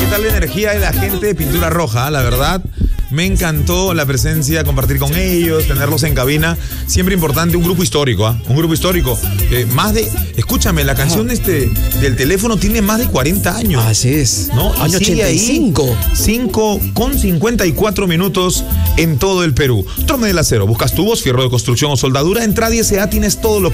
tal la energía de la gente de Pintura Roja? La verdad, me encantó la presencia, compartir con ellos, tenerlos en cabina. Siempre importante, un grupo histórico, ¿ah? Un grupo histórico. Escúchame, la canción del teléfono tiene más de 40 años. Así es. ¿No? Año 85. 5:54 minutos en todo el Perú. Trome del Acero. ¿Buscas tubos, fierro de construcción o soldadura? En Tradi S.A. tienes todo lo que